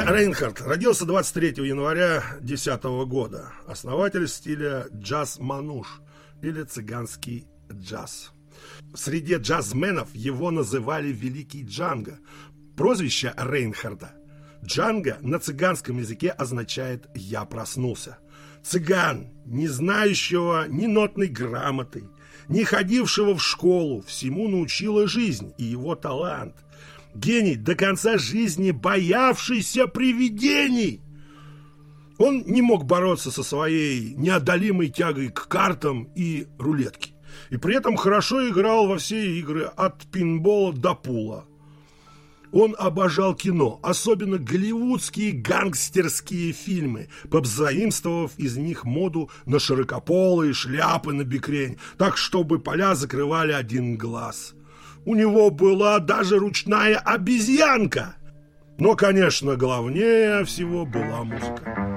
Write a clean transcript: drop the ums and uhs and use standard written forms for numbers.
Рейнхард родился 23 января 2010 года. Основатель стиля джаз-мануш или цыганский джаз. В среде джазменов его называли Великий Джанго. Прозвище Рейнхарда Джанго на цыганском языке означает «я проснулся». Цыган, не знающего ни нотной грамоты, не ходившего в школу, всему научила жизнь и его талант. Гений, до конца жизни боявшийся привидений. Он не мог бороться со своей неодолимой тягой к картам и рулетке. И при этом хорошо играл во все игры от пинбола до пула. Он обожал кино, особенно голливудские гангстерские фильмы, позаимствовав из них моду на широкополые шляпы на бикрень, так, чтобы поля закрывали один глаз. У него была даже ручная обезьянка. Но, конечно, главнее всего была музыка.